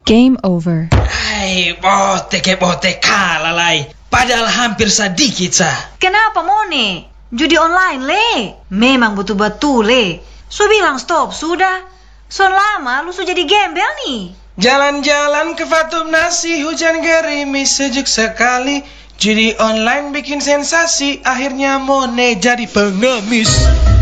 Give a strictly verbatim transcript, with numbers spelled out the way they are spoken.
Game over. Hai, bote ke bote kalah lai. Padahal hampir sedikit sah. Kenapa Mone? Judi online le. Memang betul-betul le. Su bilang stop sudah. Son lama lu su jadi gembel nih. Jalan-jalan ke Fatum Nasi, hujan gerimis sejuk sekali. Judi online bikin sensasi, akhirnya Mone jadi pengemis.